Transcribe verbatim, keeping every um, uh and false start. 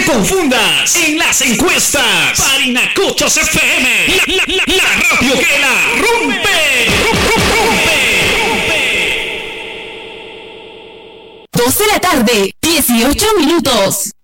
confundas en las encuestas. Parinacochos F M, la, la, la, la radio que la rompe. Rompe, rompe. dos de la tarde, dieciocho minutos.